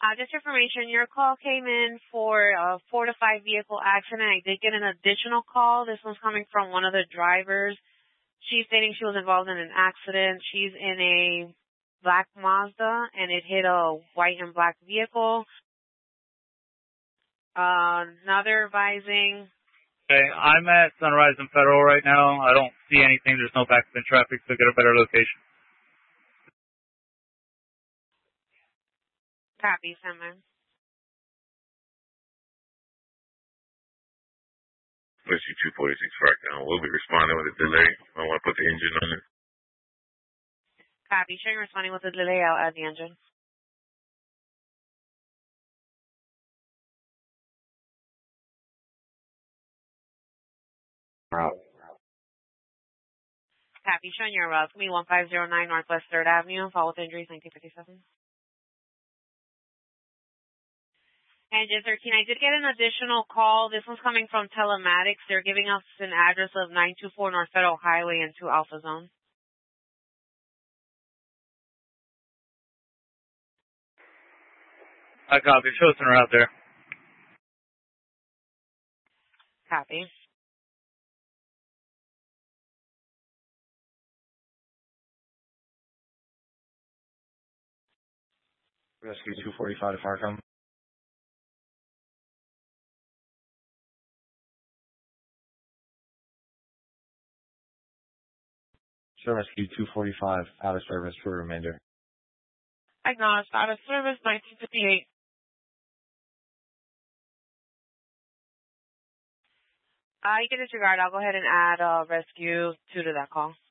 Just information, your call came in for a 4 to 5 vehicle accident. I did get an additional call. This one's coming from one of the drivers. She's stating she was involved in an accident. She's in a black Mazda, and it hit a white and black vehicle. Now they're advising. Okay, I'm at Sunrise and Federal right now. I don't see anything. There's no backup in traffic, so get a better location. Copy, Simon. Whiskey 246 right now. We'll be responding with a delay. I want to put the engine on it. Copy. Showing responding with a delay. I'll add the engine. Route. Copy. Showing your route. Me 1509 Northwest 3rd Avenue. Fall with injuries 1957. Engine 13, I did get an additional call. This one's coming from Telematics. They're giving us an address of 924 North Federal Highway in 2 Alpha Zone. I copy. Show us an route there. Copy. Rescue 245 to Farcom. Show Rescue 245 out of service for remainder. Acknowledged. Out of service 1958. You can disregard. I'll go ahead and add rescue 2 to that call.